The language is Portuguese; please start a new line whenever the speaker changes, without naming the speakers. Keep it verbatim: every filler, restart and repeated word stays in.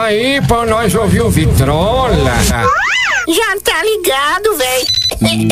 aí pra nós ouvir o Vitrola.
Já tá ligado, véi.